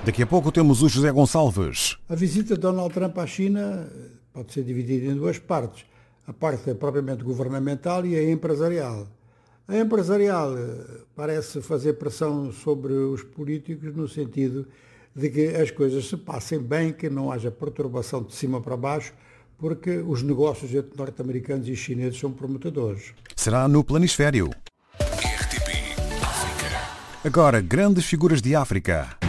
Daqui a pouco temos o José Gonçalves. A visita de Donald Trump à China pode ser dividida em duas partes. A parte propriamente governamental e a empresarial. A empresarial parece fazer pressão sobre os políticos no sentido de que as coisas se passem bem, que não haja perturbação de cima para baixo, porque os negócios entre norte-americanos e chineses são prometedores. Será no Planisfério. RTP África. Agora, grandes figuras de África.